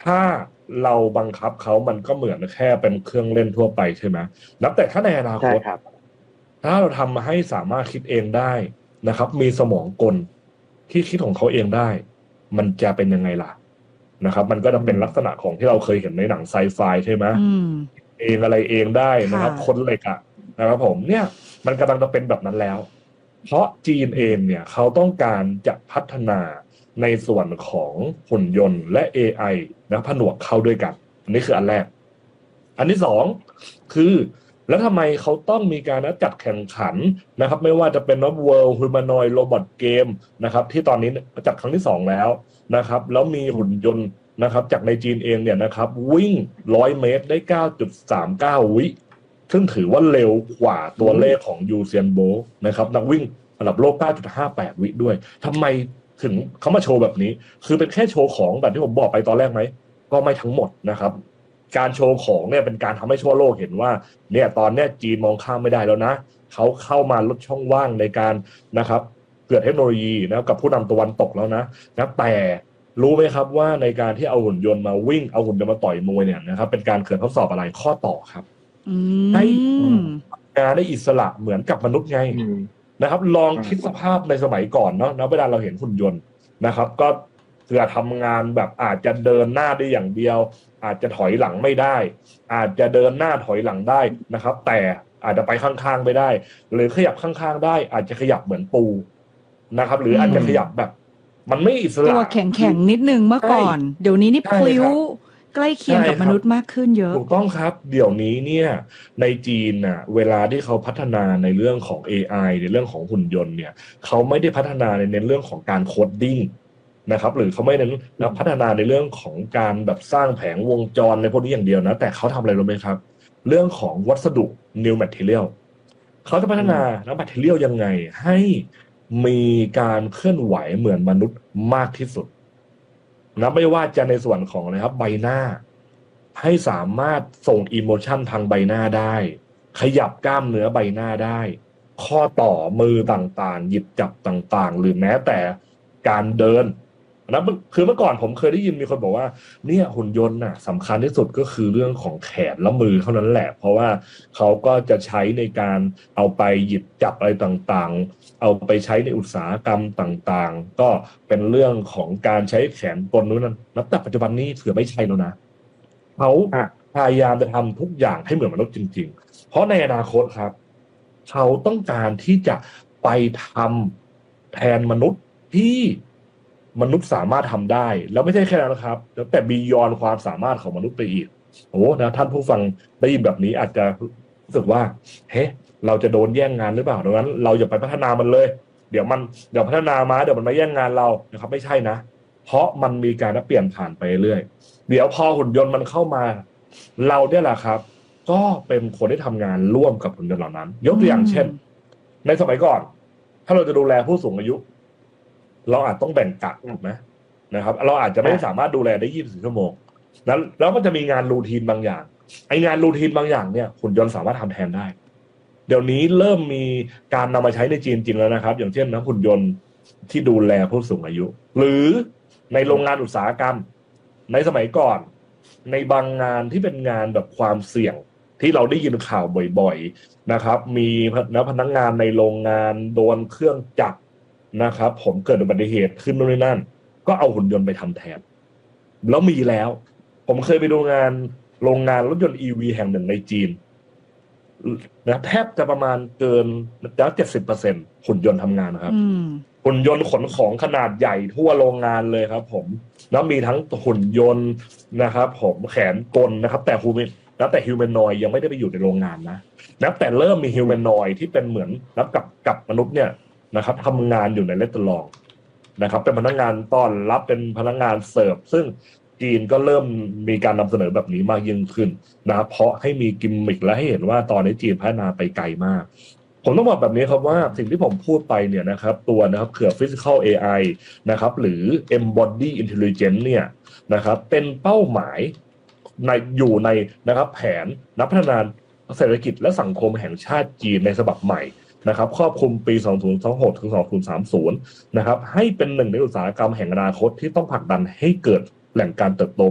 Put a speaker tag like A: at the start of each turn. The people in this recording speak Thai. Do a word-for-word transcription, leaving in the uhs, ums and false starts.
A: ถ้าเราบังคับเขามันก็เหมือนแค่เป็นเครื่องเล่นทั่วไปใช่ไหมนับแต่ถ้าในอนาคต
B: ใช่ครับ
A: ถ้าเราทำให้สามารถคิดเองได้นะครับมีสมองกลที่คิดของเขาเองได้มันจะเป็นยังไงล่ะนะครับมันก็จะ
B: อืม
A: เป็นลักษณะของที่เราเคยเห็นในหนังไซไฟใช่ไหม
C: อืม
A: เองอะไรเองได้นะค
C: ค่ะ
A: รับคนเหล็กอะนะครับผมเนี่ยมันกำลังจะเป็นแบบนั้นแล้วเพราะจีนเองเนี่ยเขาต้องการจะพัฒนาในส่วนของหุ่นยนต์และ เอ ไอ นะผนวกเข้าด้วยกันอันนี้คืออันแรกอันที่สองคือแล้วทำไมเขาต้องมีการนัดจัดแข่งขันนะครับไม่ว่าจะเป็น World Humanoid Robot Game นะครับที่ตอนนี้จัดครั้งที่สองแล้วนะครับแล้วมีหุ่นยนต์นะครับจากในจีนเองเนี่ยนะครับวิ่งร้อยเมตรได้ เก้าจุดสามเก้า วิซึ่งถือว่าเร็วกว่าตัวเลขของยูเซียนโบลต์นะครับนักวิ่งระดับโลก เก้าจุดห้าแปด วิด้วยทำไมถึงเขามาโชว์แบบนี้คือเป็นแค่โชว์ของแบบที่ผมบอกไปตอนแรกไหมก็ไม่ทั้งหมดนะครับการโชว์ของเนี่ยเป็นการทำให้ทั่วโลกเห็นว่าเนี่ยตอนเนี้ยจีนมองข้ามไม่ได้แล้วนะเขาเข้ามาลดช่องว่างในการนะครับเกิดเทคโนโลยีนะกับผู้นำตะวันตกแล้วนะนะแต่รู้ไหมครับว่าในการที่เอาหุ่นยนต์มาวิ่งเอาหุ่นยนต์มาต่อยมวยเนี่ยนะครับเป็นการเกิดทดสอบอะไรข้อต่อครับ
C: อื
A: ให้
C: ม
A: งานได้อิสระเหมือนกับมนุษย์ไง
B: อืม
A: นะครับลอง
B: อืม
A: คิดสภาพในสมัยก่อนเนาะนะเวลาเราเห็นหุ่นยนต์นะครับก็เผื่อทำงานแบบอาจจะเดินหน้าได้อย่างเดียวอาจจะถอยหลังไม่ได้อาจจะเดินหน้าถอยหลังได้นะครับแต่อาจจะไปข้างๆไม่ได้หรือขยับข้างๆได้อาจจะขยับเหมือนปูนะครับหรืออาจจะขยับแบบมันไม่อิส
C: ตั
A: ระ
C: วแข็งแข็งนิดนึงเมื่อ
A: ใช่
C: ก่อนเดี๋ยวนี้นี่พ
A: ใช่
C: ลิ้ว
A: ครับ
C: ใกล้เคีย
A: ใช่
C: งกับ
A: ครับ
C: มนุษย์มากขึ้นเยอะ
A: ถูกต้องครับเดี๋ยวนี้เนี่ยในจีนน่ะเวลาที่เขาพัฒนาในเรื่องของ เอ ไอ ในเรื่องของหุ่นยนต์เนี่ยเขาไม่ได้พัฒนาในเรื่องของการโคดดิ้งนะครับหรือเขาไม่ได้
B: อืม
A: พัฒนาในเรื่องของการแบบสร้างแผงวงจรในพวกนี้อย่างเดียวนะแต่เขาทำอะไรรู้ไหมครับเรื่องของวัสดุ new material เขาจะพัฒนา
B: อืม
A: แล้ว material ยังไงให้มีการเคลื่อนไหวเหมือนมนุษย์มากที่สุดนะไม่ว่าจะในส่วนของนะครับใบหน้า ให้สามารถส่งอิโมชันทางใบหน้าได้ขยับกล้ามเนื้อใบหน้าได้ข้อต่อมือต่างๆหยิบจับต่างๆหรือแม้แต่การเดินนะคือเมื่อก่อนผมเคยได้ยินมีคนบอกว่าเนี่ยหุ่นยนต์น่ะสำคัญที่สุดก็คือเรื่องของแขนและมือเท่านั้นแหละเพราะว่าเขาก็จะใช้ในการเอาไปหยิบจับอะไรต่างๆเอาไปใช้ในอุตสาหกรรมต่างๆก็เป็นเรื่องของการใช้แขนกลนู้นนั่นนับแต่ปัจจุบันนี้ถือไม่ใช่แล้วนะ เขา
B: อ่ะ
A: พยายามจะทำทุกอย่างให้เหมือนมนุษย์จริงๆ เพราะในอนาคตครับเขาต้องการที่จะไปทำแทนมนุษย์ที่มนุษย์สามารถทำได้แล้วไม่ใช่แค่นั้นนะครับแต่บียอนความสามารถของมนุษย์ไปอีกโอ้นะท่านผู้ฟังได้ยินแบบนี้อาจจะรู้สึกว่าเฮ้เราจะโดนแย่งงานหรือเปล่าดังนั้นเราอย่าไปพัฒนามันเลยเดี๋ยวมันเดี๋ยวพัฒนามาเดี๋ยวมันมาแย่งงานเรานะครับไม่ใช่นะเพราะมันมีการเปลี่ยนผ่านไปเรื่อย เดี๋ยวพอหุ่นยนต์มันเข้ามาเราเนี่ยแหละครับก็เป็นคนที่ทำงานร่วมกับหุ่นยนต์เหล่านั้นยก
C: อื
A: ตัวอย่าง
C: ม
A: เช่นในสมัยก่อนถ้าเราจะดูแลผู้สูงอายุเราอาจต้องแบ่งกะ
B: อืม
A: ถูกไหมนะครับเราอาจจะไม่
B: อ่ะ
A: สามารถดูแลได้ยี่สิบสี่ชั่วโมงนั้นแล้วมันจะมีงานรูทีนบางอย่างไองานรูทีนบางอย่างเนี่ยหุ่นยนต์สามารถทำแทนได้เดี๋ยวนี้เริ่มมีการนำมาใช้ในจีนจริงแล้วนะครับอย่างเช่นนะหุ่นยนต์ที่ดูแลผู้สูงอายุหรือในโรงงานอุตสาหกรรม ในสมัยก่อนในบางงานที่เป็นงานแบบความเสี่ยงที่เราได้ยินข่าวบ่อยๆนะครับมีนะพนักงานในโรงงานโดนเครื่องจักรนะครับผมเกิดอุบัติเหตุขึ้นนู่นนี่นั่นก็เอาหุ่นยนต์ไปทำแทนแล้วมีแล้วผมเคยไปดูงานโรงงานรถยนต์ อี วี แห่งหนึ่งในจีนนะแทบจะประมาณเกินแล้วเจ็ดสิบเปอร์เซ็นต์หุ่นยนต์ทำงานครับ
C: อืม
A: หุ่นยนต์ขนของขนาดใหญ่ทั่วโรงงานเลยครับผมแล้วมีทั้งหุ่นยนต์นะครับผมแขนกลนะครับแต่ฮูแมนนับแต่ฮิวแมนนอยยังไม่ได้ไปอยู่ในโรงงานนะนับแต่เริ่มมีฮิวแมนนอยที่เป็นเหมือนนับกับกับมนุษย์เนี่ยนะครับทำงานอยู่ในเลสตอรองนะครับเป็นพนักงานต้อนรับเป็นพนักงานเสิร์ฟซึ่งจีนก็เริ่มมีการนำเสนอแบบนี้มากยิ่งขึ้นนะเพราะให้มีกิมมิคและให้เห็นว่าตอนนี้จีนพัฒนาไปไกลมาก ผมต้องบอกแบบนี้ครับว่าสิ่งที่ผมพูดไปเนี่ยนะครับตัวนะครับเขื่อ Physical เอ ไอ นะครับหรือ Embody Intelligence เนี่ยนะครับเป็นเป้าหมายในอยู่ในนะครับแผนนับพัฒนาเศรษฐกิจและสังคมแห่งชาติจีนในฉบับใหม่นะครับครอบคลุมปีสองพันยี่สิบหกถึงสองพันสามสิบนะครับให้เป็นหนึ่งในอุตสาหกรรมแห่งอนาคตที่ต้องผลักดันให้เกิดแหล่งการเติบโต